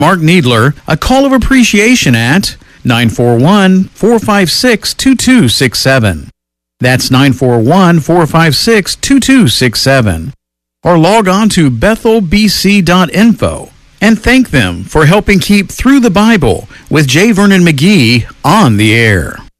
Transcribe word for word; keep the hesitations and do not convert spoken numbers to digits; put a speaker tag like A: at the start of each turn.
A: Mark Needler a call of appreciation at nine four one, four five six, two two six seven. That's nine four one, four five six, two two six seven. Or log on to bethel b c dot info and thank them for helping keep Through the Bible with J. Vernon McGee on the air.